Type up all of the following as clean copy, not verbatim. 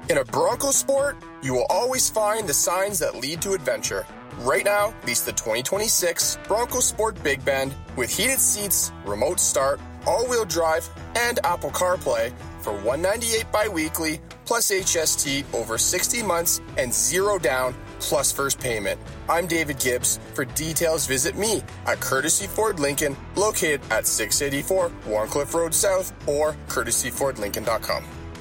In a Bronco Sport, you will always find the signs that lead to adventure. Right now, lease the 2026 Bronco Sport Big Bend with heated seats, remote start, all-wheel drive, and Apple CarPlay for $198 bi-weekly plus HST over 60 months and zero down plus first payment. I'm David Gibbs. For details, visit me at Courtesy Ford Lincoln, located at 684 Warncliffe Road South or courtesyfordlincoln.com.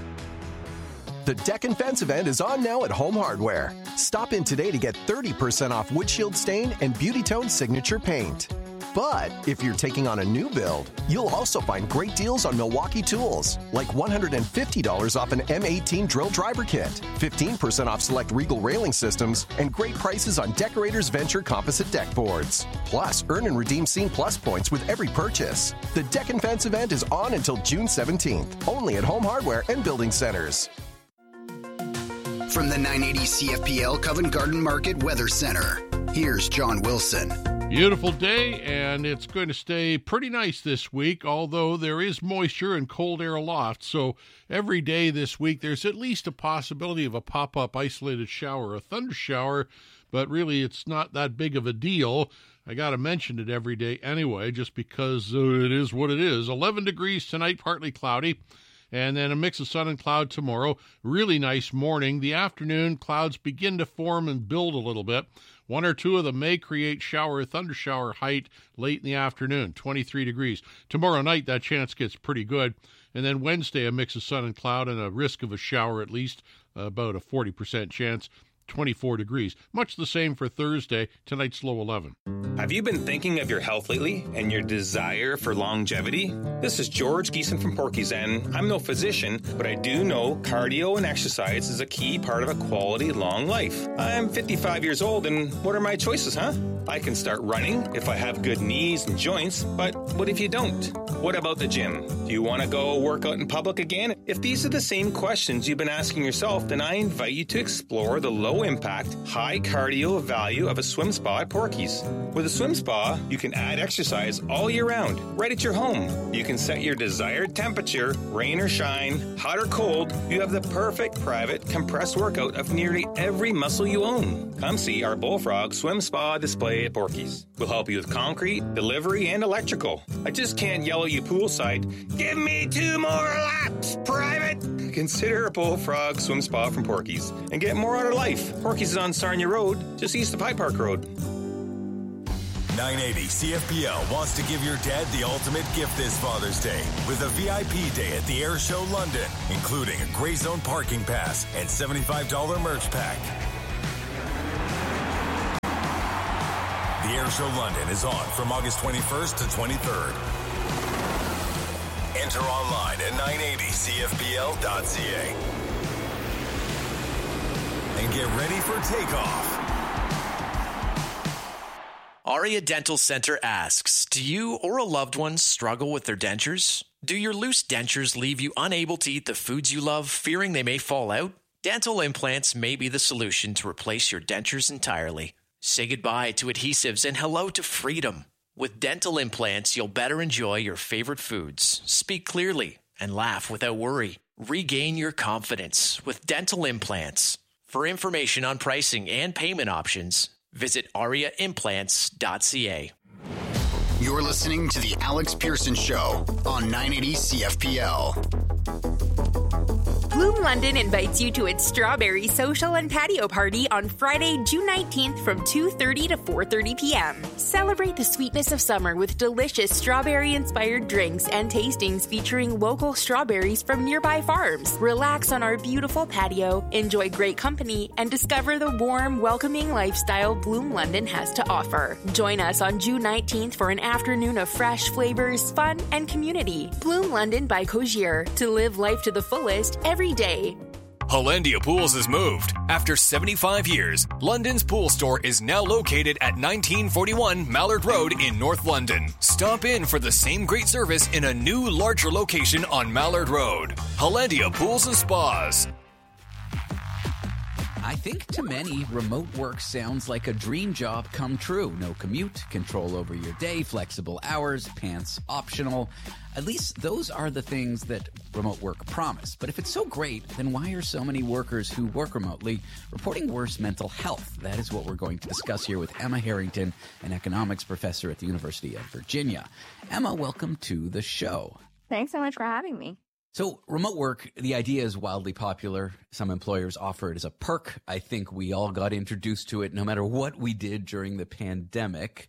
The Deck and Fence event is on now at Home Hardware. Stop in today to get 30% off windshield stain and Beauty Tone signature paint. But if you're taking on a new build, you'll also find great deals on Milwaukee tools, like $150 off an M18 drill driver kit, 15% off select Regal railing systems, and great prices on Decorators Venture composite deck boards. Plus, earn and redeem Scene Plus points with every purchase. The Deck and Fence event is on until June 17th, only at Home Hardware and Building Centers. From the 980 CFPL Covent Garden Market Weather Center, here's John Wilson. Beautiful day, and it's going to stay pretty nice this week, although there is moisture and cold air aloft. So every day this week, there's at least a possibility of a pop-up isolated shower, a thunder shower, but really it's not that big of a deal. I got to mention it every day anyway, just because it is what it is. 11 degrees tonight, partly cloudy. And then a mix of sun and cloud tomorrow. Really nice morning. The afternoon, clouds begin to form and build a little bit. One or two of them may create thunder shower height late in the afternoon, 23 degrees. Tomorrow night, that chance gets pretty good. And then Wednesday, a mix of sun and cloud and a risk of a shower at least, about a 40% chance. 24 degrees. Much the same for Thursday. Tonight's low 11. Have you been thinking of your health lately and your desire for longevity? This is George Geeson from Porky's, and I'm no physician, but I do know cardio and exercise is a key part of a quality long life. I'm 55 years old, and what are my choices, huh? I can start running if I have good knees and joints, but what if you don't? What about the gym? Do you want to go work out in public again? If these are the same questions you've been asking yourself, then I invite you to explore the low-impact, high-cardio value of a swim spa at Porky's. With a swim spa, you can add exercise all year round, right at your home. You can set your desired temperature, rain or shine, hot or cold. You have the perfect private compressed workout of nearly every muscle you own. Come see our Bullfrog Swim Spa display at Porky's. We'll help you with concrete, delivery, and electrical. I just can't yell at you poolside, "Give me 2 more laps, private!" Consider a Bullfrog Swim Spa from Porky's and get more out of life. Porky's is on Sarnia Road, just east of High Park Road. 980 CFPL wants to give your dad the ultimate gift this Father's Day with a VIP day at the Air Show London, including a Grey Zone parking pass and $75 merch pack. The Air Show London is on from August 21st to 23rd. Enter online at 980cfpl.ca and get ready for takeoff. Aria Dental Center asks, do you or a loved one struggle with their dentures? Do your loose dentures leave you unable to eat the foods you love, fearing they may fall out? Dental implants may be the solution to replace your dentures entirely. Say goodbye to adhesives and hello to freedom. With dental implants, you'll better enjoy your favorite foods, speak clearly, and laugh without worry. Regain your confidence with dental implants. For information on pricing and payment options, visit ariaimplants.ca. You're listening to The Alex Pearson Show on 980 CFPL. Bloom London invites you to its Strawberry Social and Patio Party on Friday, June 19th from 2:30 to 4:30 p.m. Celebrate the sweetness of summer with delicious strawberry-inspired drinks and tastings featuring local strawberries from nearby farms. Relax on our beautiful patio, enjoy great company, and discover the warm, welcoming lifestyle Bloom London has to offer. Join us on June 19th for an afternoon of fresh flavors, fun, and community. Bloom London by Cogier, to live life to the fullest every day. Hollandia Pools has moved. After 75 years, London's pool store is now located at 1941 Mallard Road in North London. Stop in for the same great service in a new, larger location on Mallard Road. Hollandia Pools and Spas. I think to many, remote work sounds like a dream job come true. No commute, control over your day, flexible hours, pants optional. At least those are the things that remote work promise. But if it's so great, then why are so many workers who work remotely reporting worse mental health? That is what we're going to discuss here with Emma Harrington, an economics professor at the University of Virginia. Emma, welcome to the show. Thanks so much for having me. So remote work, the idea is wildly popular. Some employers offer it as a perk. I think we all got introduced to it no matter what we did during the pandemic.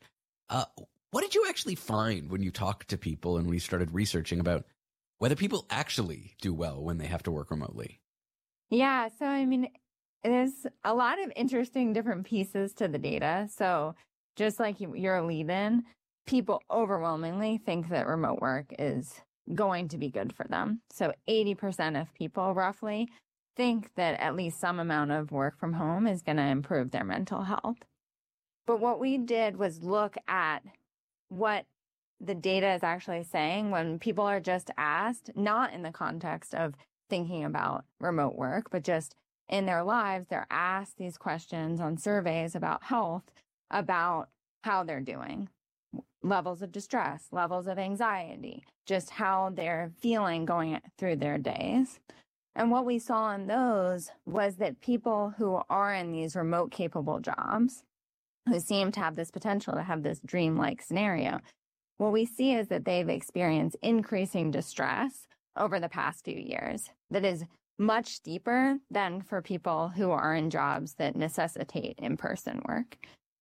What did you actually find when you talked to people and we started researching about whether people actually do well when they have to work remotely? Yeah, so I mean, there's a lot of interesting different pieces to the data. So just like your lead-in, people overwhelmingly think that remote work is going to be good for them. So 80% of people roughly think that at least some amount of work from home is going to improve their mental health. But what we did was look at what the data is actually saying when people are just asked, not in the context of thinking about remote work, but just in their lives, they're asked these questions on surveys about health, about how they're doing. Levels of distress, levels of anxiety, just how they're feeling going through their days. And what we saw in those was that people who are in these remote capable jobs, who seem to have this potential to have this dream-like scenario, what we see is that they've experienced increasing distress over the past few years that is much steeper than for people who are in jobs that necessitate in-person work.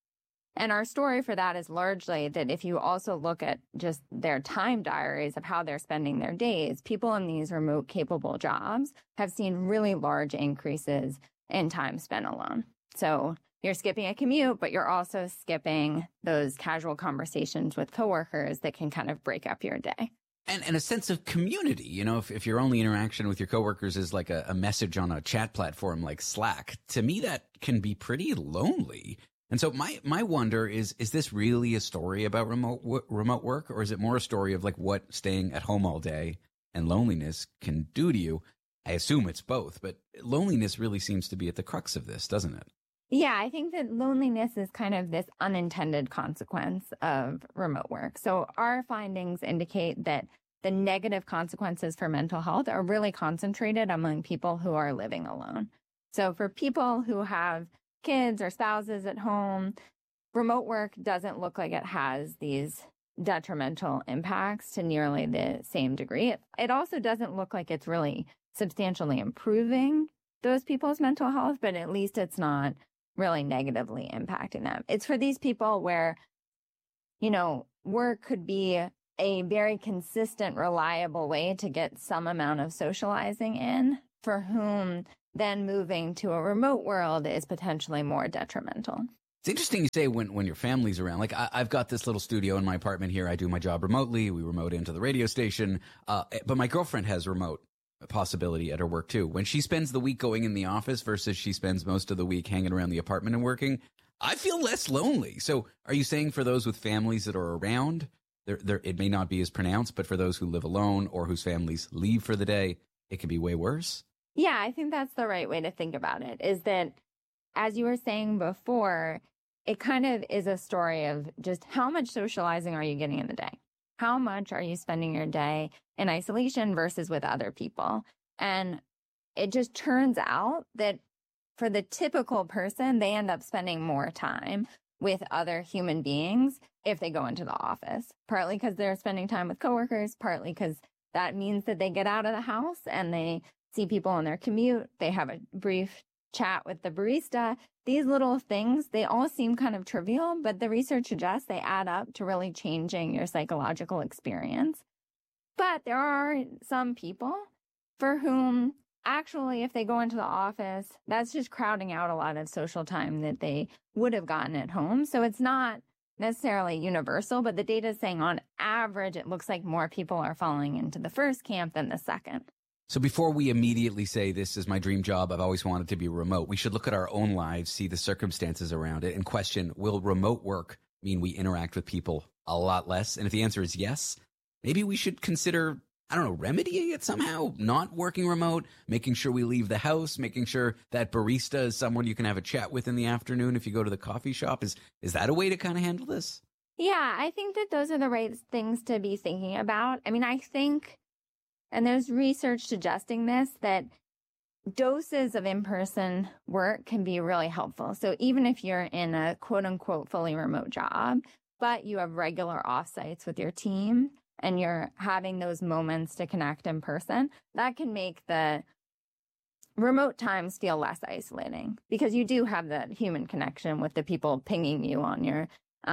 And our story for that is largely that if you also look at just their time diaries of how they're spending their days, people in these remote capable jobs have seen really large increases in time spent alone. So you're skipping a commute, but you're also skipping those casual conversations with coworkers that can kind of break up your day. And a sense of community. You know, if your only interaction with your coworkers is like a message on a chat platform like Slack, to me that can be pretty lonely. And so my wonder is this really a story about remote work, or is it more a story of like what staying at home all day and loneliness can do to you? I assume it's both, but loneliness really seems to be at the crux of this, doesn't it? Yeah, I think that loneliness is kind of this unintended consequence of remote work. So our findings indicate that the negative consequences for mental health are really concentrated among people who are living alone. So for people who have kids or spouses at home, remote work doesn't look like it has these detrimental impacts to nearly the same degree. It also doesn't look like it's really substantially improving those people's mental health, but at least it's not really negatively impacting them. It's for these people where, you know, work could be a very consistent, reliable way to get some amount of socializing in, for whom then moving to a remote world is potentially more detrimental. It's interesting you say when your family's around. Like I've got this little studio in my apartment here. I do my job remotely. We remote into the radio station. But my girlfriend has remote possibility at her work too. When she spends the week going in the office versus she spends most of the week hanging around the apartment and working, I feel less lonely. So are you saying for those with families that are around, it may not be as pronounced, but for those who live alone or whose families leave for the day, it can be way worse? Yeah, I think that's the right way to think about it, is that, as you were saying before, it kind of is a story of just how much socializing are you getting in the day? How much are you spending your day in isolation versus with other people? And it just turns out that for the typical person, they end up spending more time with other human beings if they go into the office, partly because they're spending time with coworkers, partly because that means that they get out of the house and they see people on their commute. They have a brief chat with the barista. These little things, they all seem kind of trivial, but the research suggests they add up to really changing your psychological experience. But there are some people for whom actually, if they go into the office, that's just crowding out a lot of social time that they would have gotten at home. So it's not necessarily universal, but the data is saying on average, it looks like more people are falling into the first camp than the second. So before we immediately say this is my dream job, I've always wanted to be remote, we should look at our own lives, see the circumstances around it, and question, will remote work mean we interact with people a lot less? And if the answer is yes, maybe we should consider I don't know, remedying it somehow, not working remote, making sure we leave the house, making sure that barista is someone you can have a chat with in the afternoon if you go to the coffee shop. Is that a way to kind of handle this? Yeah, I think that those are the right things to be thinking about. I mean, I think, and there's research suggesting this, that doses of in-person work can be really helpful. So even if you're in a quote-unquote fully remote job, but you have regular offsites with your team and you're having those moments to connect in person, that can make the remote times feel less isolating because you do have that human connection with the people pinging you on your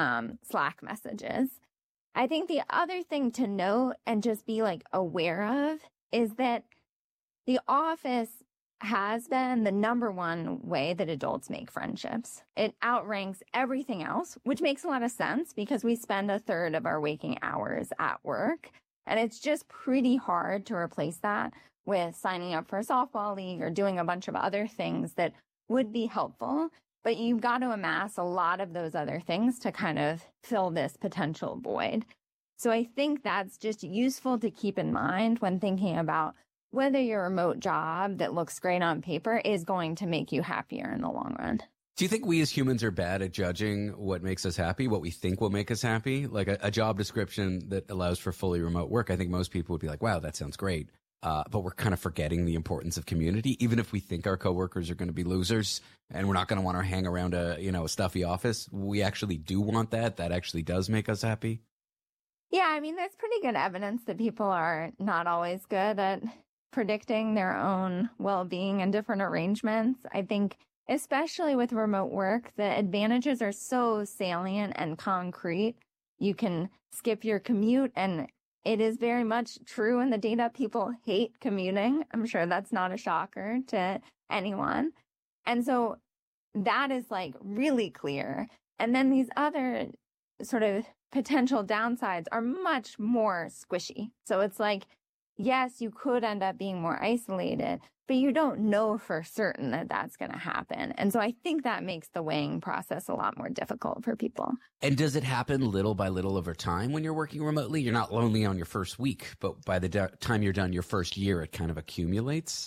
Slack messages. I think the other thing to note and just be like aware of is that the office has been the number one way that adults make friendships. It outranks everything else, which makes a lot of sense because we spend a third of our waking hours at work. And it's just pretty hard to replace that with signing up for a softball league or doing a bunch of other things that would be helpful. But you've got to amass a lot of those other things to kind of fill this potential void. So I think that's just useful to keep in mind when thinking about whether your remote job that looks great on paper is going to make you happier in the long run. Do you think we as humans are bad at judging what makes us happy, what we think will make us happy? Like a job description that allows for fully remote work, I think most people would be like, wow, that sounds great. But we're kind of forgetting the importance of community. Even if we think our coworkers are going to be losers and we're not going to want to hang around a stuffy office, we actually do want that. That actually does make us happy. Yeah, I mean, there's pretty good evidence that people are not always good at predicting their own well-being and different arrangements. I think especially with remote work, the advantages are so salient and concrete. You can skip your commute, and it is very much true in the data. People hate commuting. I'm sure that's not a shocker to anyone. And so that is like really clear. And then these other sort of potential downsides are much more squishy. So it's like, yes, you could end up being more isolated, but you don't know for certain that that's going to happen. And so I think that makes the weighing process a lot more difficult for people. And does it happen little by little over time when you're working remotely? You're not lonely on your first week, but by the time you're done your first year, it kind of accumulates?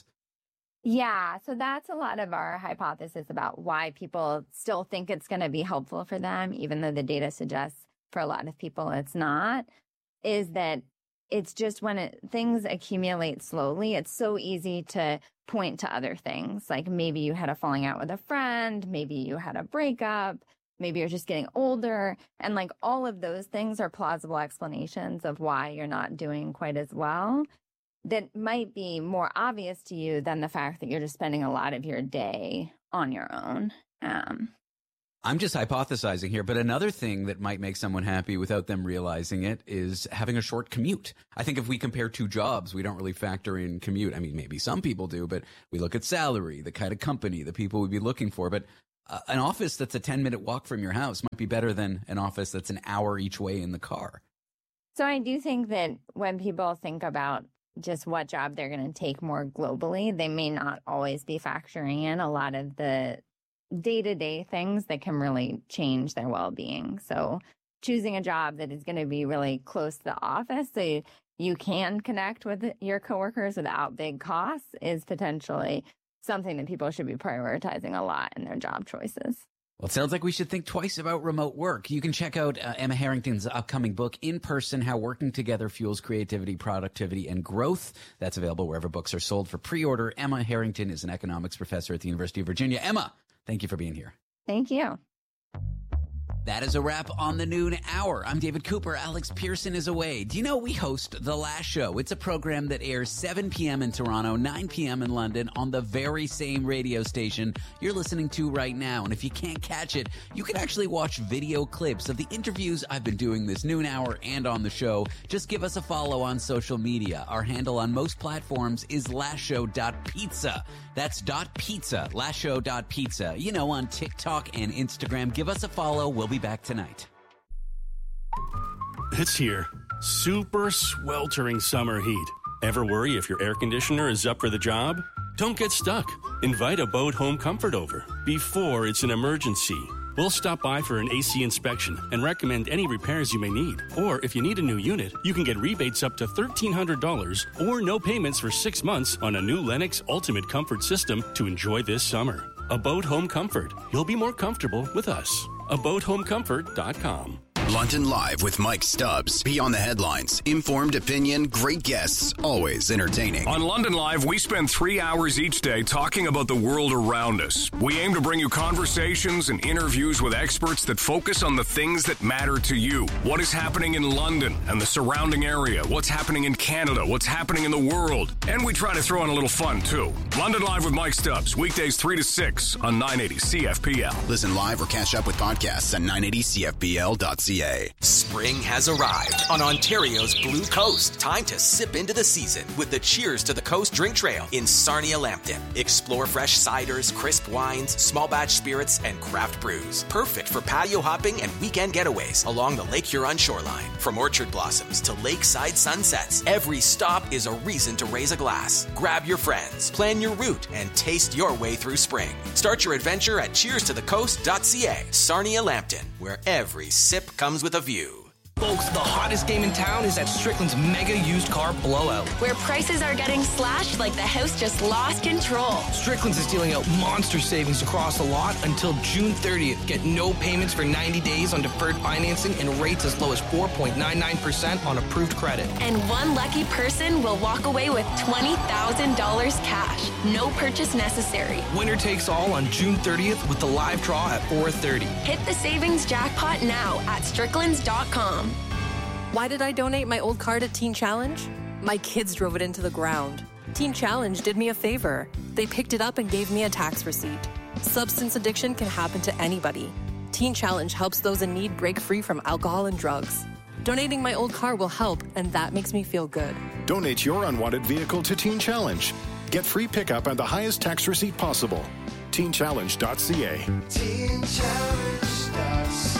Yeah, so that's a lot of our hypothesis about why people still think it's going to be helpful for them, even though the data suggests for a lot of people it's not, is that it's just when things accumulate slowly, it's so easy to point to other things. Like maybe you had a falling out with a friend, maybe you had a breakup, maybe you're just getting older. And like all of those things are plausible explanations of why you're not doing quite as well. That might be more obvious to you than the fact that you're just spending a lot of your day on your own. I'm just hypothesizing here, but another thing that might make someone happy without them realizing it is having a short commute. I think if we compare two jobs, we don't really factor in commute. I mean, maybe some people do, but we look at salary, the kind of company, the people we'd be looking for. But an office that's a 10-minute walk from your house might be better than an office that's an hour each way in the car. So I do think that when people think about just what job they're going to take more globally, they may not always be factoring in a lot of the day-to-day things that can really change their well-being. So choosing a job that is going to be really close to the office so you can connect with your coworkers without big costs is potentially something that people should be prioritizing a lot in their job choices. Well, it sounds like we should think twice about remote work. You can check out Emma Harrington's upcoming book, In Person, How Working Together Fuels Creativity, Productivity, and Growth. That's available wherever books are sold for pre-order. Emma Harrington is an economics professor at the University of Virginia. Emma, thank you for being here. Thank you. That is a wrap on the noon hour. I'm David Cooper. Alex Pearson is away. Do you know we host The Last Show? It's a program that airs 7 p.m. in Toronto, 9 p.m. in London on the very same radio station you're listening to right now. And if you can't catch it, you can actually watch video clips of the interviews I've been doing this noon hour and on the show. Just give us a follow on social media. Our handle on most platforms is lastshow.pizza. That's .pizza, lastshow.pizza. You know, on TikTok and Instagram. Give us a follow. We'll be back tonight. It's here. Super sweltering summer heat. Ever worry if your air conditioner is up for the job? Don't get stuck. Invite a Boat Home Comfort over before it's an emergency. We'll stop by for an AC inspection and recommend any repairs you may need. Or if you need a new unit, you can get rebates up to $1,300 or no payments for 6 months on a new Lennox Ultimate Comfort system to enjoy this summer. Abode Home Comfort. You'll be more comfortable with us. AbodeHomeComfort.com. London Live with Mike Stubbs. Beyond the headlines, informed opinion, great guests, always entertaining. On London Live, we spend 3 hours each day talking about the world around us. We aim to bring you conversations and interviews with experts that focus on the things that matter to you. What is happening in London and the surrounding area? What's happening in Canada? What's happening in the world? And we try to throw in a little fun, too. London Live with Mike Stubbs, weekdays 3 to 6 on 980 CFPL. Listen live or catch up with podcasts at 980CFPL.ca. Spring has arrived on Ontario's Blue Coast. Time to sip into the season with the Cheers to the Coast drink trail in Sarnia-Lambton. Explore fresh ciders, crisp wines, small batch spirits, and craft brews. Perfect for patio hopping and weekend getaways along the Lake Huron shoreline. From orchard blossoms to lakeside sunsets, every stop is a reason to raise a glass. Grab your friends, plan your route, and taste your way through spring. Start your adventure at cheerstothecoast.ca. Sarnia-Lambton, where every sip comes with a view. Folks, the hottest game in town is at Strickland's Mega Used Car Blowout, where prices are getting slashed like the house just lost control. Strickland's is dealing out monster savings across the lot until June 30th. Get no payments for 90 days on deferred financing and rates as low as 4.99% on approved credit. And one lucky person will walk away with $20,000 cash. No purchase necessary. Winner takes all on June 30th with the live draw at 4:30. Hit the savings jackpot now at stricklands.com. Why did I donate my old car to Teen Challenge? My kids drove it into the ground. Teen Challenge did me a favor. They picked it up and gave me a tax receipt. Substance addiction can happen to anybody. Teen Challenge helps those in need break free from alcohol and drugs. Donating my old car will help, and that makes me feel good. Donate your unwanted vehicle to Teen Challenge. Get free pickup and the highest tax receipt possible. TeenChallenge.ca. TeenChallenge.ca.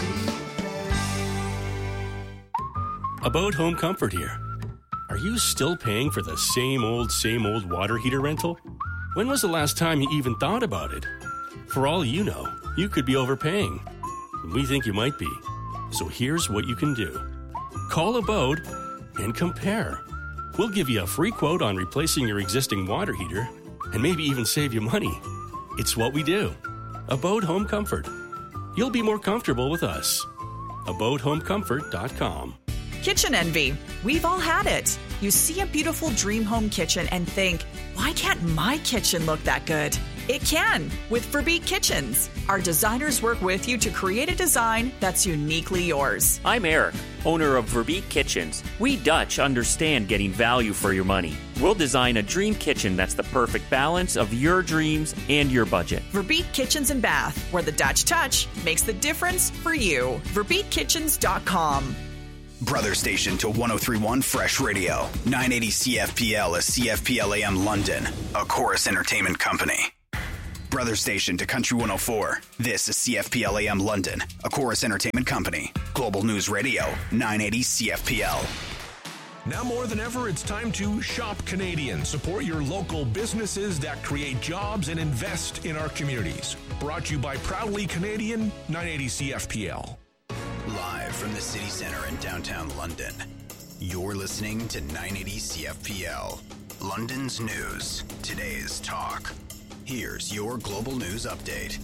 Abode Home Comfort here. Are you still paying for the same old water heater rental? When was the last time you even thought about it? For all you know, you could be overpaying. We think you might be. So here's what you can do. Call Abode and compare. We'll give you a free quote on replacing your existing water heater and maybe even save you money. It's what we do. Abode Home Comfort. You'll be more comfortable with us. AbodeHomeComfort.com. Kitchen envy. We've all had it. You see a beautiful dream home kitchen and think, why can't my kitchen look that good? It can with Verbeek Kitchens. Our designers work with you to create a design that's uniquely yours. I'm Eric, owner of Verbeek Kitchens. We Dutch understand getting value for your money. We'll design a dream kitchen that's the perfect balance of your dreams and your budget. Verbeek Kitchens and Bath, where the Dutch touch makes the difference for you. VerbeekKitchens.com. Brother station to 103.1 Fresh Radio. 980 CFPL is CFPL AM London, a Chorus Entertainment company. Brother station to Country 104. This is CFPL AM London, a Chorus Entertainment company. Global News Radio, 980 CFPL. Now more than ever, it's time to shop Canadian. Support your local businesses that create jobs and invest in our communities. Brought to you by Proudly Canadian, 980 CFPL. Live from the city center in downtown London, you're listening to 980 CFPL. London's news, today's talk. Here's your global news update.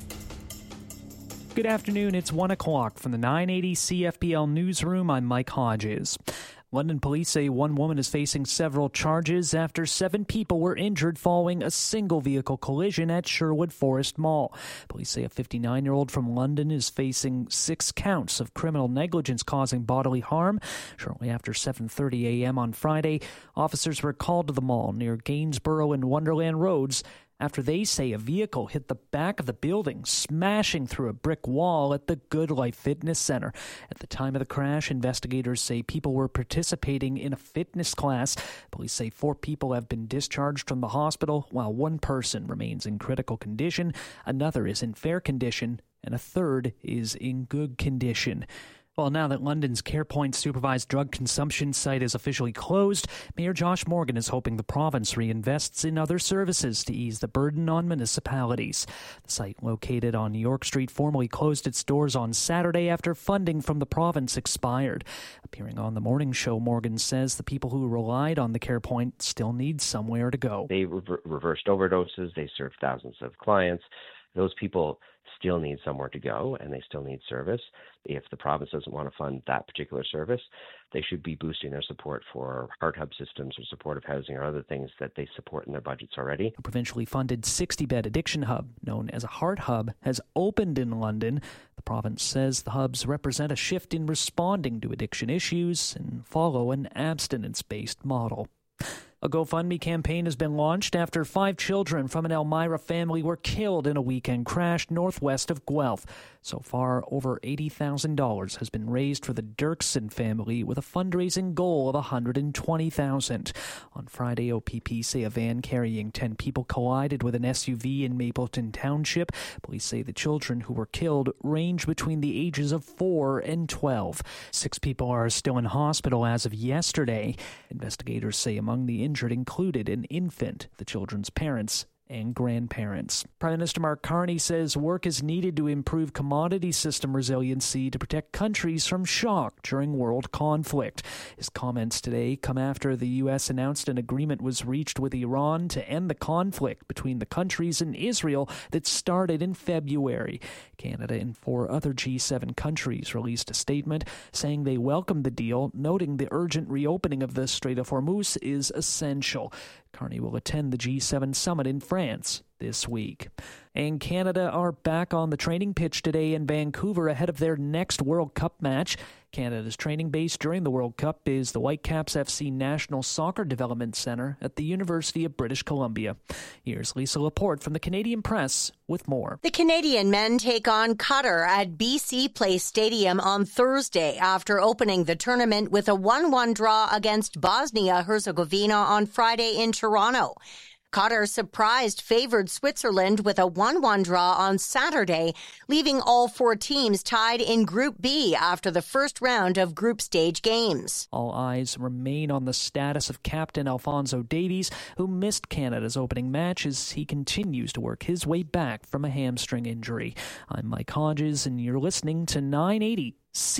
Good afternoon, it's 1 o'clock from the 980 CFPL newsroom. I'm Mike Hodges. London police say one woman is facing several charges after 7 people were injured following a single vehicle collision at Sherwood Forest Mall. Police say a 59-year-old from London is facing 6 counts of criminal negligence causing bodily harm. Shortly after 7:30 a.m. on Friday, officers were called to the mall near Gainsborough and Wonderland Roads after they say a vehicle hit the back of the building, smashing through a brick wall at the Good Life Fitness Center. At the time of the crash, investigators say people were participating in a fitness class. Police say 4 people have been discharged from the hospital, while 1 person remains in critical condition, another is in fair condition, and a third is in good condition. Well, now that London's CarePoint supervised drug consumption site is officially closed, Mayor Josh Morgan is hoping the province reinvests in other services to ease the burden on municipalities. The site, located on York Street, formally closed its doors on Saturday after funding from the province expired. Appearing on the morning show, Morgan says the people who relied on the CarePoint still need somewhere to go. They reversed overdoses. They served thousands of clients. Those people still need somewhere to go, and they still need service. If the province doesn't want to fund that particular service, they should be boosting their support for Heart Hub systems or supportive housing or other things that they support in their budgets already. A provincially funded 60-bed addiction hub, known as a Heart Hub, has opened in London. The province says the hubs represent a shift in responding to addiction issues and follow an abstinence-based model. A GoFundMe campaign has been launched after 5 children from an Elmira family were killed in a weekend crash northwest of Guelph. So far, over $80,000 has been raised for the Dirksen family, with a fundraising goal of $120,000. On Friday, OPP say a van carrying 10 people collided with an SUV in Mapleton Township. Police say the children who were killed range between the ages of 4 and 12. 6 people are still in hospital as of yesterday. Investigators say among the injured included an infant, the children's parents, and grandparents. Prime Minister Mark Carney says work is needed to improve commodity system resiliency to protect countries from shock during world conflict. His comments today come after the U.S. announced an agreement was reached with Iran to end the conflict between the countries and Israel that started in February. Canada and 4 other G7 countries released a statement saying they welcomed the deal, noting the urgent reopening of the Strait of Hormuz is essential. Carney will attend the G7 summit in France this week. And Canada are back on the training pitch today in Vancouver ahead of their next World Cup match. Canada's training base during the World Cup is the Whitecaps FC National Soccer Development Centre at the University of British Columbia. Here's Lisa Laporte from the Canadian Press with more. The Canadian men take on Qatar at BC Place Stadium on Thursday after opening the tournament with a 1-1 draw against Bosnia-Herzegovina on Friday in Toronto. Qatar surprised favored Switzerland with a 1-1 draw on Saturday, leaving all 4 teams tied in Group B after the first round of group stage games. All eyes remain on the status of Captain Alphonso Davies, who missed Canada's opening match as he continues to work his way back from a hamstring injury. I'm Mike Hodges, and you're listening to 980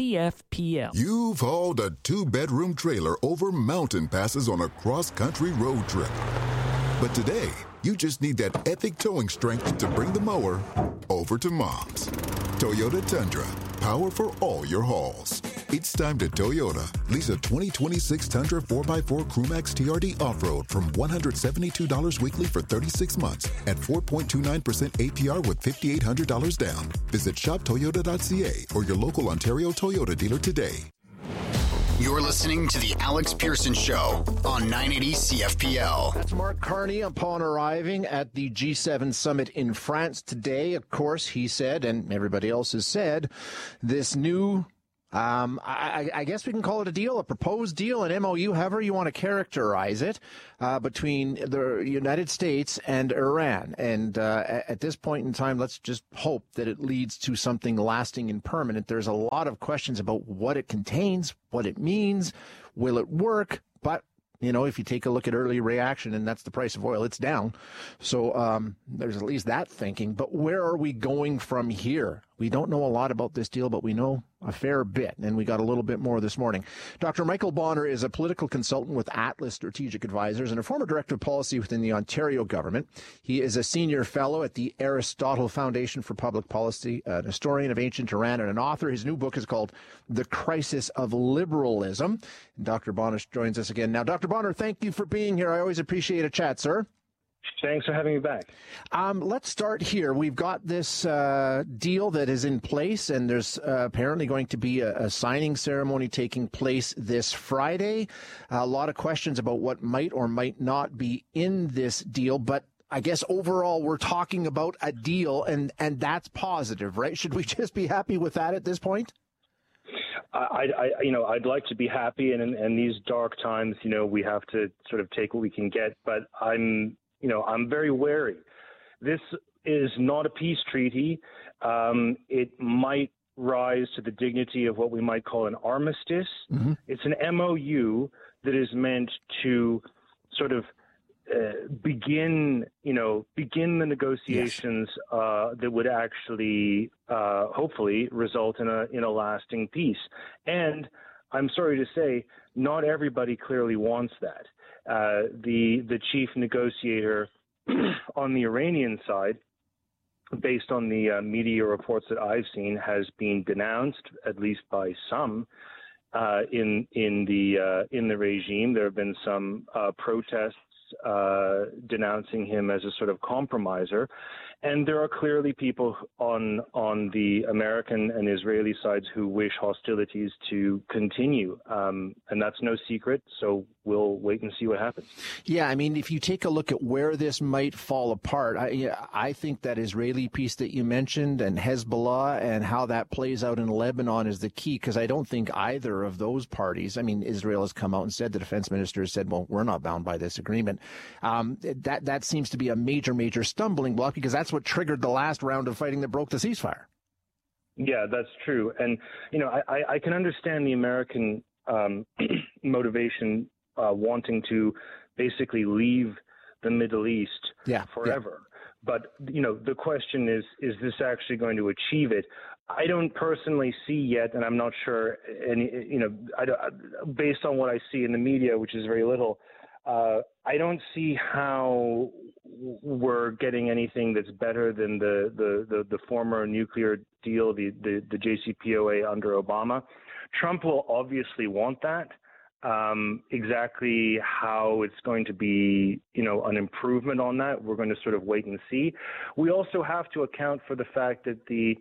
CFPL. You've hauled a 2-bedroom trailer over mountain passes on a cross-country road trip. But today, you just need that epic towing strength to bring the mower over to Mom's. Toyota Tundra, power for all your hauls. It's time to Toyota. Lease a 2026 Tundra 4x4 Crewmax TRD Off-Road from $172 weekly for 36 months at 4.29% APR with $5,800 down. Visit shoptoyota.ca or your local Ontario Toyota dealer today. You're listening to The Alex Pearson Show on 980 CFPL. That's Mark Carney upon arriving at the G7 summit in France today. Of course, he said, and everybody else has said, this new I guess we can call it a deal, a proposed deal, an MOU, however you want to characterize it, between the United States and Iran. And at this point in time, let's just hope that it leads to something lasting and permanent. There's a lot of questions about what it contains, what it means, will it work, but you know, if you take a look at early reaction, and that's the price of oil, it's down. So there's at least that thinking. But where are we going from here? We don't know a lot about this deal, but we know a fair bit, and we got a little bit more this morning. Dr. Michael Bonner is a political consultant with Atlas Strategic Advisors and a former director of policy within the Ontario government. He is a senior fellow at the Aristotle Foundation for Public Policy, an historian of ancient Iran, and an author. His new book is called The Crisis of Liberalism. And Dr. Bonner joins us again. Now, Dr. Bonner, thank you for being here. I always appreciate a chat, sir. Thanks for having me back. Let's start here. We've got this deal that is in place, and there's apparently going to be a signing ceremony taking place this Friday. A lot of questions about what might or might not be in this deal, but I guess overall we're talking about a deal, and that's positive, right? Should we just be happy with that at this point? I'd like to be happy, and in these dark times, we have to sort of take what we can get, but I'm very wary. This is not a peace treaty. It might rise to the dignity of what we might call an armistice. Mm-hmm. It's an MOU that is meant to sort of begin the negotiations that would actually, hopefully, result in a lasting peace. And I'm sorry to say, not everybody clearly wants that. The chief negotiator on the Iranian side, based on the media reports that I've seen, has been denounced, at least by some in the regime. There have been some protests denouncing him as a sort of compromiser. And there are clearly people on the American and Israeli sides who wish hostilities to continue. And that's no secret. So we'll wait and see what happens. Yeah, I mean, if you take a look at where this might fall apart, I think that Israeli piece that you mentioned and Hezbollah and how that plays out in Lebanon is the key, because I don't think either of those parties, I mean, Israel has come out and said, the defense minister has said, well, we're not bound by this agreement. That seems to be a major stumbling block, because that's what triggered the last round of fighting that broke the ceasefire. Yeah, that's true. And, I can understand the American motivation wanting to basically leave the Middle East forever. Yeah. But, the question is this actually going to achieve it? I don't personally see yet, and I'm not sure, based on what I see in the media, which is very little, I don't see how we're getting anything that's better than the former nuclear deal, the JCPOA under Obama. Trump will obviously want that. Exactly how it's going to be, an improvement on that, we're going to sort of wait and see. We also have to account for the fact that the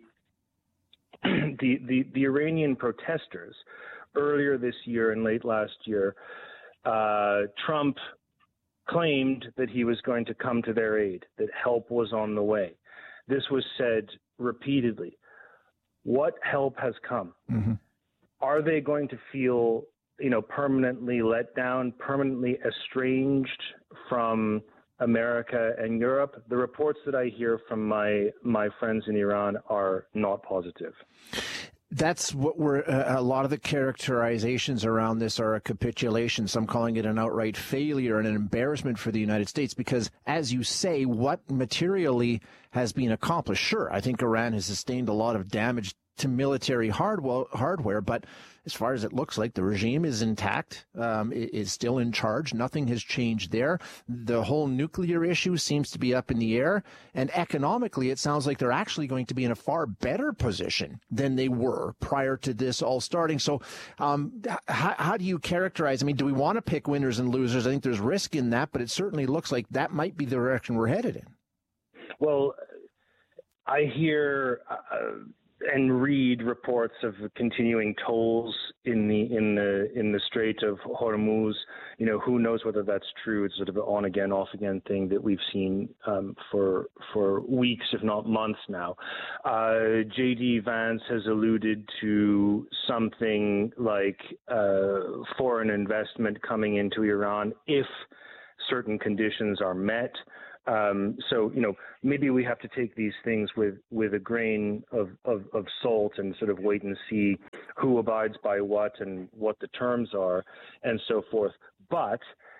Iranian protesters earlier this year and late last year, Trump claimed that he was going to come to their aid, that help was on the way. This was said repeatedly. What help has come? Mm-hmm. Are they going to feel, permanently let down, permanently estranged from America and Europe? The reports that I hear from my friends in Iran are not positive. That's what a lot of the characterizations around this are a capitulation. Some calling it an outright failure and an embarrassment for the United States, because, as you say, what materially has been accomplished? Sure, I think Iran has sustained a lot of damage to military hardware, but as far as it looks like, the regime is intact, is still in charge. Nothing has changed there. The whole nuclear issue seems to be up in the air. And economically, it sounds like they're actually going to be in a far better position than they were prior to this all starting. So how do you characterize? I mean, do we want to pick winners and losers? I think there's risk in that, but it certainly looks like that might be the direction we're headed in. Well, I hear and read reports of continuing tolls in the Strait of Hormuz. Who knows whether that's true? It's sort of an on again, off again thing that we've seen for weeks, if not months now. J.D. Vance has alluded to something like foreign investment coming into Iran if certain conditions are met. So, maybe we have to take these things with a grain of salt and sort of wait and see who abides by what and what the terms are and so forth. But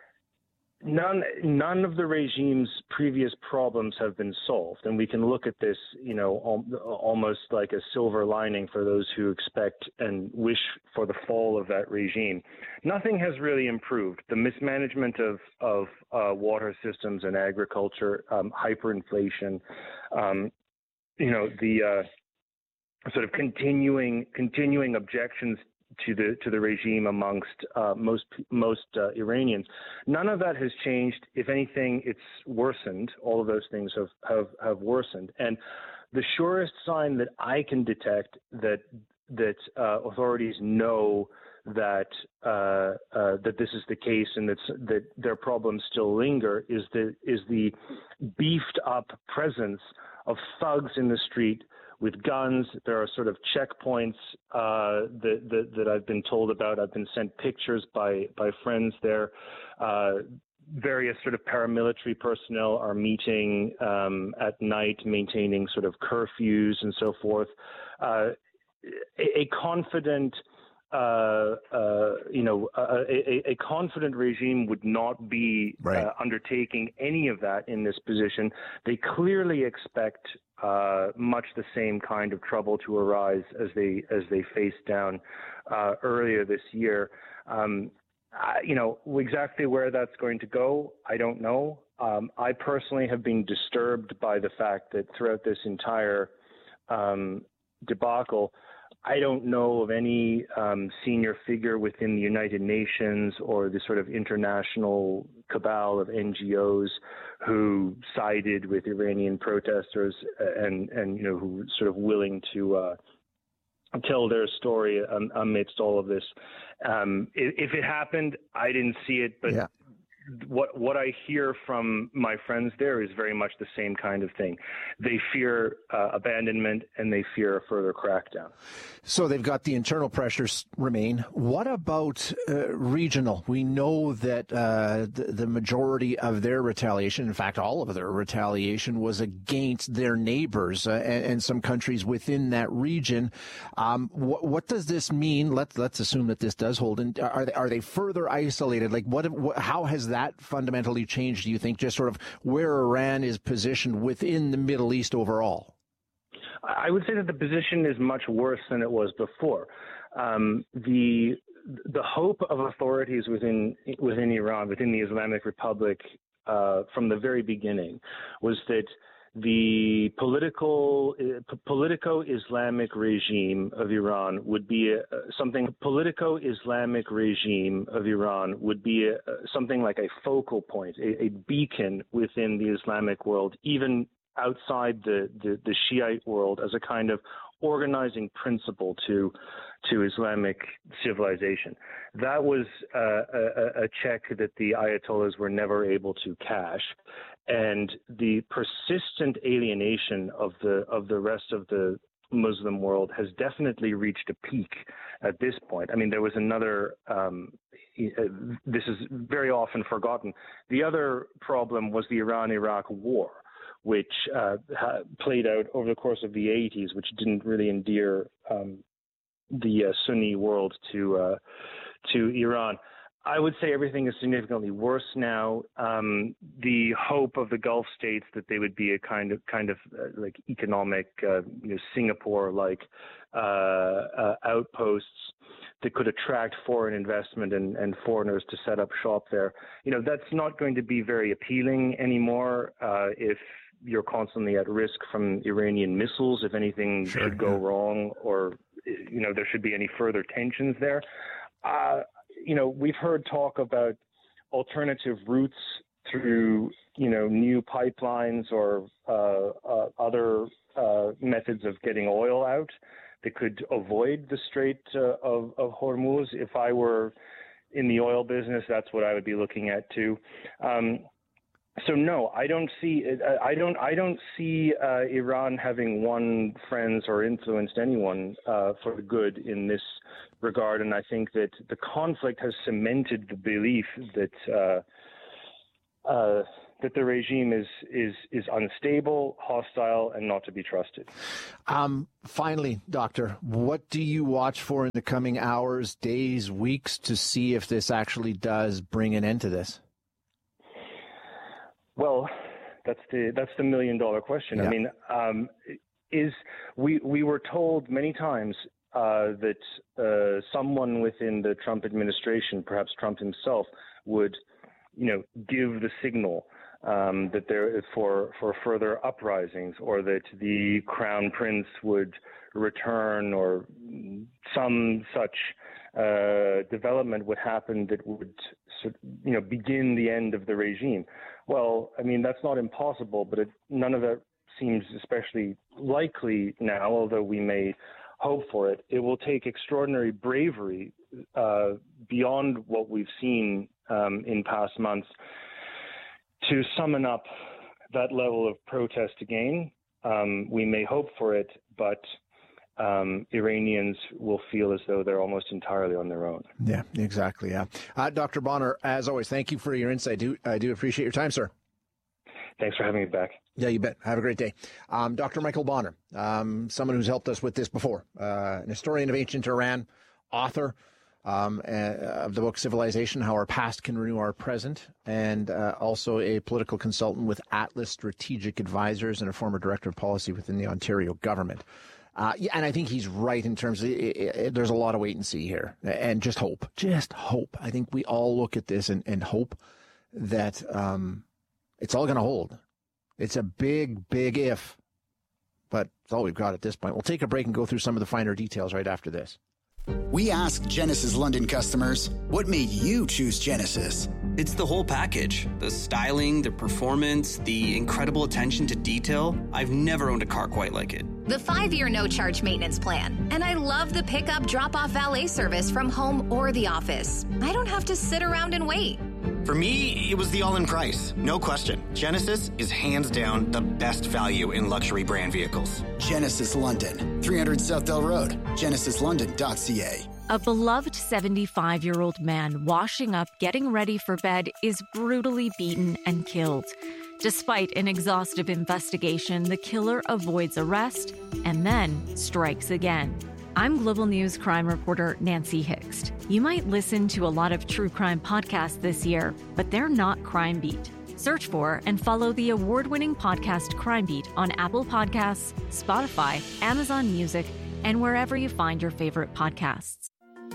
none of the regime's previous problems have been solved. And we can look at this, almost like a silver lining for those who expect and wish for the fall of that regime. Nothing has really improved. The mismanagement of water systems and agriculture, hyperinflation, the sort of continuing objections to the regime amongst most Iranians. None of that has changed. If anything, it's worsened. All of those things have worsened. And the surest sign that I can detect that authorities know that this is the case and that their problems still linger is the beefed up presence of thugs in the street with guns. There are sort of checkpoints that I've been told about. I've been sent pictures by friends there. Various sort of paramilitary personnel are meeting at night, maintaining sort of curfews and so forth. a confident, a confident regime would not be undertaking any of that in this position. They clearly expect much the same kind of trouble to arise as they faced down earlier this year. Exactly where that's going to go, I don't know. I personally have been disturbed by the fact that throughout this entire debacle, I don't know of any senior figure within the United Nations or the sort of international cabal of NGOs who sided with Iranian protesters and who sort of willing to tell their story amidst all of this. If it happened, I didn't see it, but what I hear from my friends there is very much the same kind of thing. They fear abandonment and they fear a further crackdown. So they've got the internal pressures remain. What about regional? We know that the majority of their retaliation, in fact, all of their retaliation, was against their neighbors and some countries within that region. What does this mean? Let's assume that this does hold. And are they further isolated? Like how has that fundamentally changed, do you think, just sort of where Iran is positioned within the Middle East overall? I would say that the position is much worse than it was before. The hope of authorities within Iran, within the Islamic Republic, from the very beginning, was that the politico-Islamic regime of Iran would be something like a focal point, a beacon within the Islamic world, even outside the Shiite world, as a kind of organizing principle to Islamic civilization. That was a check that the Ayatollahs were never able to cash. And the persistent alienation of the rest of the Muslim world has definitely reached a peak at this point. I mean, there was another, this is very often forgotten. The other problem was the Iran-Iraq war, which played out over the course of the 80s, which didn't really endear the Sunni world to Iran. I would say everything is significantly worse now. The hope of the Gulf states that they would be a kind of like economic, Singapore-like outposts that could attract foreign investment and foreigners to set up shop there. That's not going to be very appealing anymore if you're constantly at risk from Iranian missiles, if anything should go wrong, or there should be any further tensions there. We've heard talk about alternative routes through, new pipelines or other methods of getting oil out that could avoid the Strait of Hormuz. If I were in the oil business, that's what I would be looking at too. So no, I don't see Iran having won friends or influenced anyone for the good in this regard, and I think that the conflict has cemented the belief that the regime is unstable, hostile, and not to be trusted. Finally, Doctor, what do you watch for in the coming hours, days, weeks to see if this actually does bring an end to this? Well, that's the $1 million question. Yeah. I mean, we were told many times that someone within the Trump administration, perhaps Trump himself, would, give the signal that there for further uprisings, or that the Crown Prince would return, or some such development would happen that would, begin the end of the regime. Well, I mean, that's not impossible, but none of that seems especially likely now, although we may hope for it. It will take extraordinary bravery beyond what we've seen in past months to summon up that level of protest again. We may hope for it, but Iranians will feel as though they're almost entirely on their own. Yeah, exactly. Yeah. Dr. Bonner, as always, thank you for your insight. I do appreciate your time, sir. Thanks for having me back. Yeah, you bet. Have a great day. Dr. Michael Bonner, someone who's helped us with this before, an historian of ancient Iran, author of the book Civilization, How Our Past Can Renew Our Present, and also a political consultant with Atlas Strategic Advisors and a former director of policy within the Ontario government. And I think he's right in terms of there's a lot of wait and see here, and just hope. Just hope. I think we all look at this and hope that it's all going to hold. It's a big, big if, but it's all we've got at this point. We'll take a break and go through some of the finer details right after this. We asked Genesis London customers, what made you choose Genesis? It's the whole package. The styling, the performance, the incredible attention to detail. I've never owned a car quite like it. The 5-year no-charge maintenance plan. And I love the pickup drop-off valet service from home or the office. I don't have to sit around and wait. For me, it was the all-in price. No question. Genesis is hands down the best value in luxury brand vehicles. Genesis London, 300 Southdale Road, genesislondon.ca. A beloved 75-year-old man washing up, getting ready for bed, is brutally beaten and killed. Despite an exhaustive investigation, the killer avoids arrest and then strikes again. I'm Global News crime reporter Nancy Hixt. You might listen to a lot of true crime podcasts this year, but they're not Crime Beat. Search for and follow the award-winning podcast Crime Beat on Apple Podcasts, Spotify, Amazon Music, and wherever you find your favorite podcasts.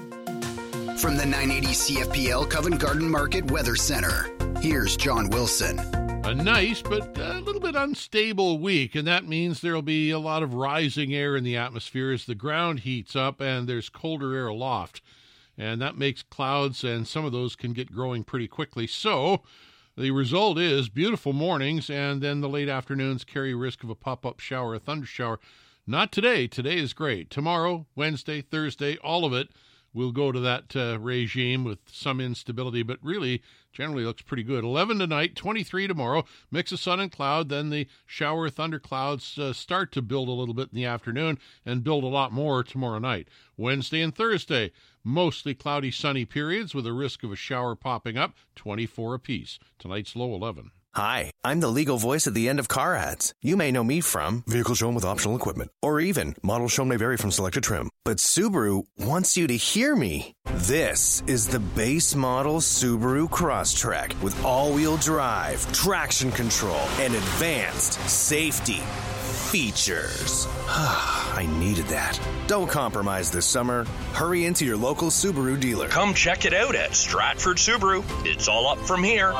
From the 980 CFPL Covent Garden Market Weather Center, here's John Wilson. A nice but a little bit unstable week, and that means there will be a lot of rising air in the atmosphere as the ground heats up and there's colder air aloft. And that makes clouds, and some of those can get growing pretty quickly. So the result is beautiful mornings, and then the late afternoons carry risk of a pop-up shower, a thundershower. Not today. Today is great. Tomorrow, Wednesday, Thursday, all of it will go to that regime with some instability, but really generally looks pretty good. 11 tonight, 23 tomorrow, mix of sun and cloud. Then the shower thunder clouds start to build a little bit in the afternoon and build a lot more tomorrow night. Wednesday and Thursday, mostly cloudy, sunny periods with a risk of a shower popping up, 24 apiece. Tonight's low 11. Hi, I'm the legal voice at the end of car ads. You may know me from vehicle shown with optional equipment, or even model shown may vary from selected trim. But Subaru wants you to hear me. This is the base model Subaru Crosstrek with all-wheel drive, traction control, and advanced safety features. I needed that. Don't compromise this summer. Hurry into your local Subaru dealer. Come check it out at Stratford Subaru. It's all up from here.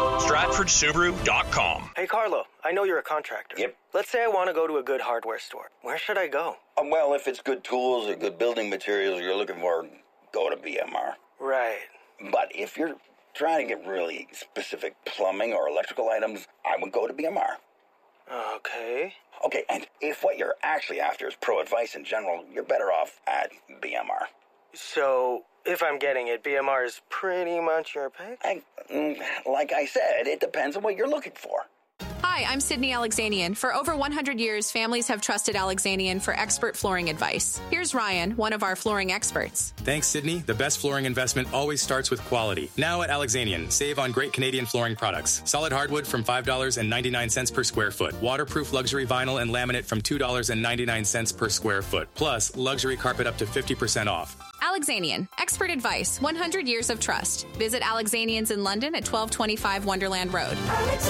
StratfordSubaru.com. Hey, Carlo, I know you're a contractor. Yep. Let's say I want to go to a good hardware store. Where should I go? Well, if it's good tools or good building materials you're looking for, go to BMR. Right. But if you're trying to get really specific plumbing or electrical items, I would go to BMR. Okay. Okay, and if what you're actually after is pro advice in general, you're better off at BMR. So, if I'm getting it, BMR is pretty much your pick? Like I said, it depends on what you're looking for. Hi, I'm Sydney Alexanian. For over 100 years, families have trusted Alexanian for expert flooring advice. Here's Ryan, one of our flooring experts. Thanks, Sydney. The best flooring investment always starts with quality. Now at Alexanian, save on great Canadian flooring products. Solid hardwood from $5.99 per square foot. Waterproof luxury vinyl and laminate from $2.99 per square foot. Plus, luxury carpet up to 50% off. Alexanian, expert advice, 100 years of trust. Visit Alexanians in London at 1225 Wonderland Road.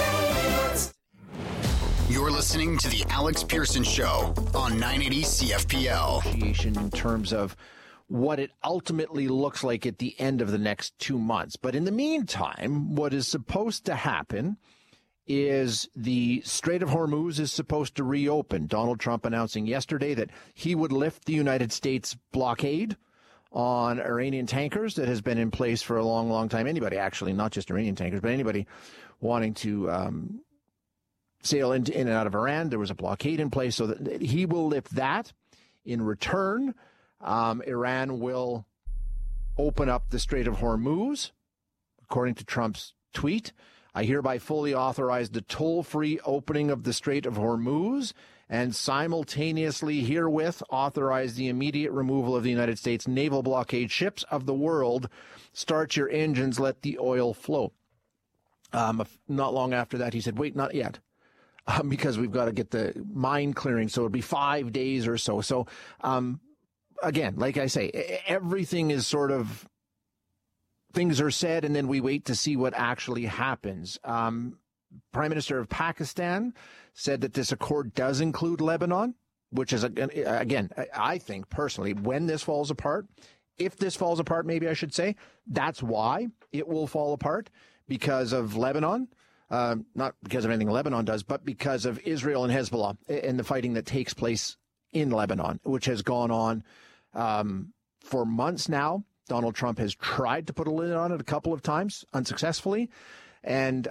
You're listening to the Alex Pearson Show on 980 CFPL. In terms of what it ultimately looks like at the end of the next 2 months. But in the meantime, what is supposed to happen is the Strait of Hormuz is supposed to reopen. Donald Trump announcing yesterday that he would lift the United States blockade on Iranian tankers that has been in place for a long, long time. Anybody, actually, not just Iranian tankers, but anybody wanting to sail in and out of Iran. There was a blockade in place, so that he will lift that. In return, Iran will open up the Strait of Hormuz, according to Trump's tweet. I hereby fully authorize the toll-free opening of the Strait of Hormuz and simultaneously herewith authorize the immediate removal of the United States naval blockade ships of the world. Start your engines, let the oil flow. Not long after that, he said, wait, not yet, because we've got to get the mine clearing. So it'll be 5 days or so. So, again, like I say, everything is sort of, things are said, and then we wait to see what actually happens. Prime Minister of Pakistan said that this accord does include Lebanon, which is, again, I think personally, when this falls apart, if this falls apart, maybe I should say, that's why it will fall apart, because of Lebanon, not because of anything Lebanon does, but because of Israel and Hezbollah and the fighting that takes place in Lebanon, which has gone on for months now. Donald Trump has tried to put a lid on it a couple of times, unsuccessfully, and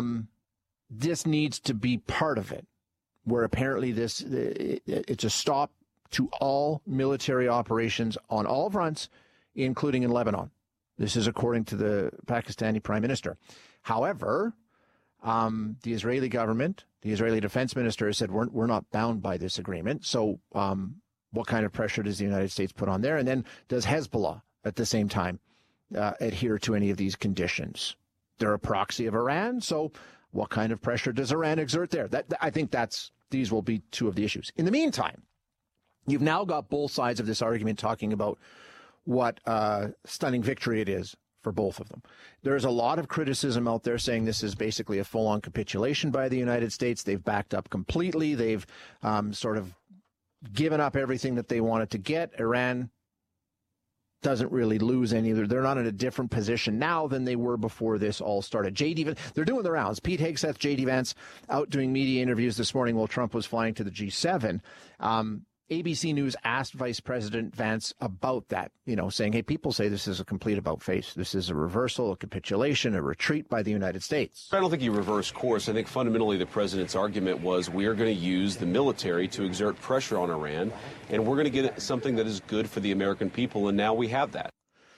this needs to be part of it, where apparently it's a stop to all military operations on all fronts, including in Lebanon. This is according to the Pakistani Prime Minister. However, the Israeli government, the Israeli defense minister, has said we're not bound by this agreement. So what kind of pressure does the United States put on there? And then does Hezbollah at the same time adhere to any of these conditions? They're a proxy of Iran, so what kind of pressure does Iran exert there? I think these will be two of the issues. In the meantime, you've now got both sides of this argument talking about what stunning victory it is for both of them. There's a lot of criticism out there saying this is basically a full-on capitulation by the United States. They've backed up completely. They've sort of given up everything that they wanted to get. Iran doesn't really lose any. They're not in a different position now than they were before this all started. They're doing the rounds. Pete Hegseth, J.D. Vance out doing media interviews this morning while Trump was flying to the G7. ABC News asked Vice President Vance about that, saying, hey, people say this is a complete about-face. This is a reversal, a capitulation, a retreat by the United States. I don't think he reversed course. I think fundamentally the president's argument was we are going to use the military to exert pressure on Iran, and we're going to get something that is good for the American people, and now we have that.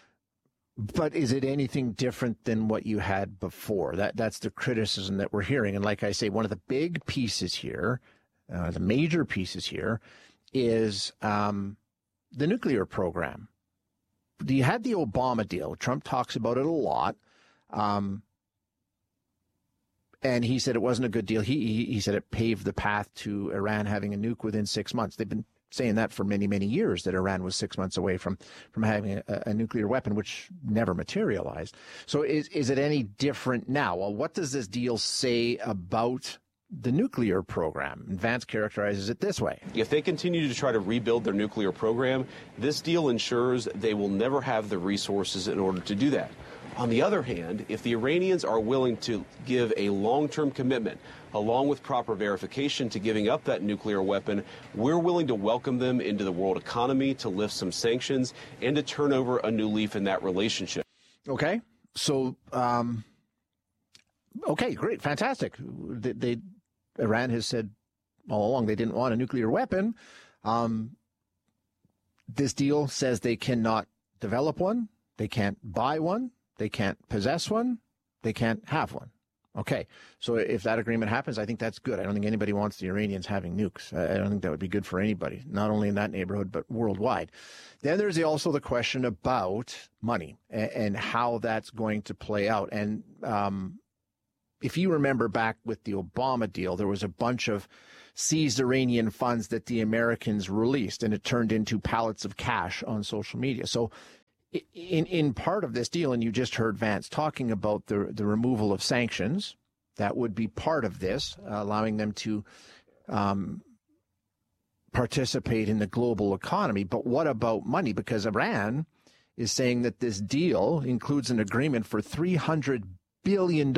But is it anything different than what you had before? That's the criticism that we're hearing. And like I say, one of the big pieces here, the major pieces here, is the nuclear program. You had the Obama deal. Trump talks about it a lot. And he said it wasn't a good deal. He said it paved the path to Iran having a nuke within 6 months. They've been saying that for many, many years, that Iran was 6 months away from having a nuclear weapon, which never materialized. So is it any different now? Well, what does this deal say about the nuclear program? And Vance characterizes it this way. If they continue to try to rebuild their nuclear program, this deal ensures they will never have the resources in order to do that. On the other hand, if the Iranians are willing to give a long-term commitment, along with proper verification to giving up that nuclear weapon, we're willing to welcome them into the world economy, to lift some sanctions, and to turn over a new leaf in that relationship. Okay. So, okay, great, fantastic. Iran has said all along they didn't want a nuclear weapon. This deal says they cannot develop one, they can't buy one, they can't possess one, they can't have one. Okay, so if that agreement happens, I think that's good. I don't think anybody wants the Iranians having nukes. I don't think that would be good for anybody, not only in that neighborhood, but worldwide. Then there's also the question about money and how that's going to play out. And if you remember back with the Obama deal, there was a bunch of seized Iranian funds that the Americans released, and it turned into pallets of cash on social media. So in part of this deal, and you just heard Vance talking about the removal of sanctions, that would be part of this, allowing them to participate in the global economy. But what about money? Because Iran is saying that this deal includes an agreement for $300 billion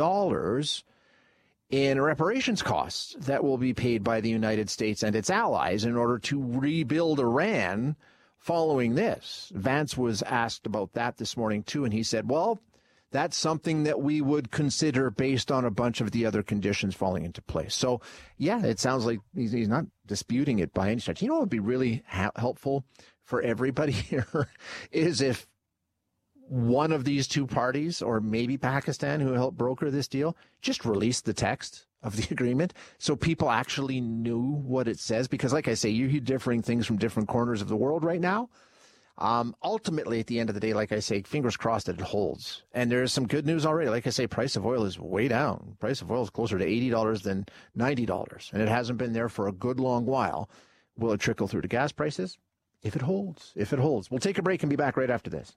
in reparations costs that will be paid by the United States and its allies in order to rebuild Iran following this. Vance was asked about that this morning, too, and he said, well, that's something that we would consider based on a bunch of the other conditions falling into place. So, yeah, it sounds like he's not disputing it by any stretch. You know what would be really helpful for everybody here is if one of these two parties, or maybe Pakistan, who helped broker this deal, just released the text of the agreement so people actually knew what it says. Because like I say, you hear differing things from different corners of the world right now. Ultimately, at the end of the day, like I say, fingers crossed that it holds. And there's some good news already. Like I say, price of oil is way down. Price of oil is closer to $80 than $90, and it hasn't been there for a good long while. Will it trickle through to gas prices? If it holds. If it holds. We'll take a break and be back right after this.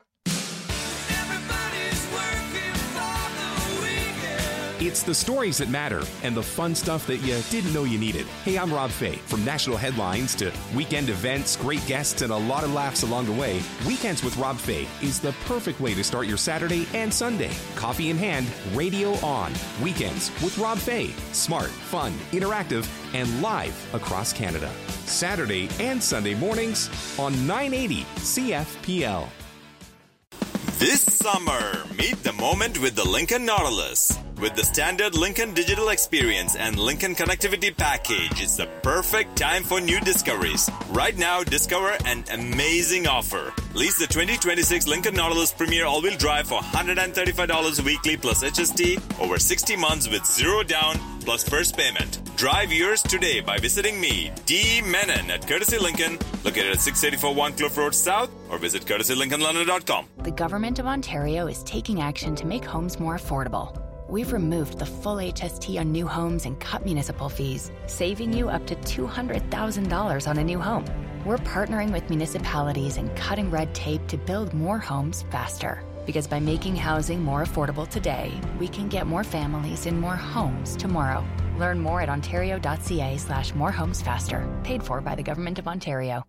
It's the stories that matter and the fun stuff that you didn't know you needed. Hey, I'm Rob Fay. From national headlines to weekend events, great guests, and a lot of laughs along the way, Weekends with Rob Fay is the perfect way to start your Saturday and Sunday. Coffee in hand, radio on. Weekends with Rob Fay. Smart, fun, interactive, and live across Canada. Saturday and Sunday mornings on 980 CFPL. This summer, meet the moment with the Lincoln Nautilus. With the standard Lincoln Digital Experience and Lincoln Connectivity Package, it's the perfect time for new discoveries. Right now, discover an amazing offer. Lease the 2026 Lincoln Nautilus Premier All-Wheel Drive for $135 weekly plus HST over 60 months with zero down plus first payment. Drive yours today by visiting me, D. Menon, at Courtesy Lincoln, located at 684 One Cliff Road South, or visit courtesylincolnlondon.com. The Government of Ontario is taking action to make homes more affordable. We've removed the full HST on new homes and cut municipal fees, saving you up to $200,000 on a new home. We're partnering with municipalities and cutting red tape to build more homes faster. Because by making housing more affordable today, we can get more families in more homes tomorrow. Learn more at ontario.ca/morehomesfaster. Paid for by the Government of Ontario.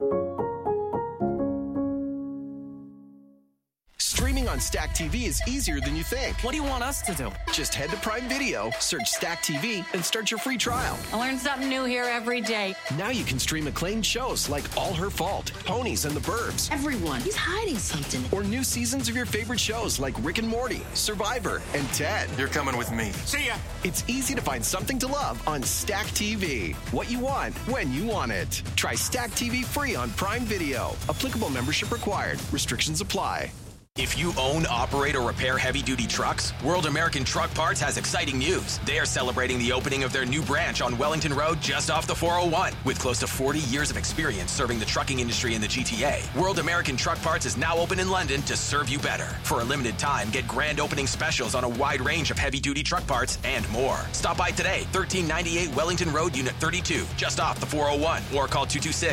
Streaming on Stack TV is easier than you think. What do you want us to do? Just head to Prime Video, search Stack TV, and start your free trial. I learn something new here every day. Now you can stream acclaimed shows like All Her Fault, Ponies, and the Burbs. Everyone, he's hiding something. Or new seasons of your favorite shows like Rick and Morty, Survivor, and Ted. You're coming with me. See ya! It's easy to find something to love on Stack TV. What you want, when you want it. Try Stack TV free on Prime Video. Applicable membership required. Restrictions apply. If you own, operate, or repair heavy-duty trucks, World American Truck Parts has exciting news. They are celebrating the opening of their new branch on Wellington Road just off the 401. With close to 40 years of experience serving the trucking industry in the GTA, World American Truck Parts is now open in London to serve you better. For a limited time, get grand opening specials on a wide range of heavy-duty truck parts and more. Stop by today, 1398 Wellington Road, Unit 32, just off the 401, or call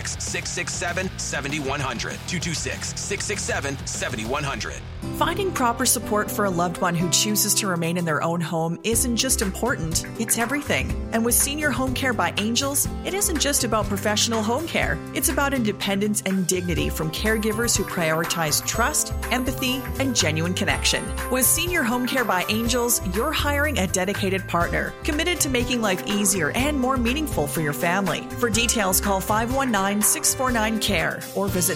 226-667-7100. 226-667-7100. Finding proper support for a loved one who chooses to remain in their own home isn't just important, it's everything. And with Senior Home Care by Angels, it isn't just about professional home care. It's about independence and dignity from caregivers who prioritize trust, empathy, and genuine connection. With Senior Home Care by Angels, you're hiring a dedicated partner, committed to making life easier and more meaningful for your family. For details, call 519-649-CARE or visit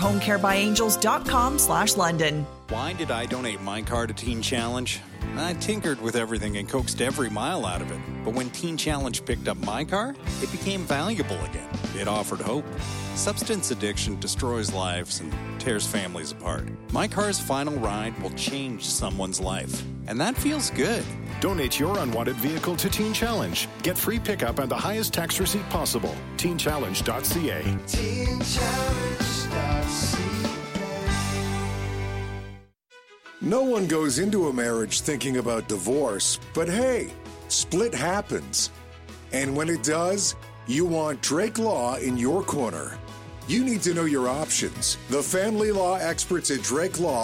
seniorhomecarebyangels.com/London. Why did I donate my car to Teen Challenge? I tinkered with everything and coaxed every mile out of it. But when Teen Challenge picked up my car, it became valuable again. It offered hope. Substance addiction destroys lives and tears families apart. My car's final ride will change someone's life. And that feels good. Donate your unwanted vehicle to Teen Challenge. Get free pickup and the highest tax receipt possible. TeenChallenge.ca. TeenChallenge.ca. No one goes into a marriage thinking about divorce, but hey, split happens. And when it does, you want Drake Law in your corner. You need to know your options. The family law experts at Drake Law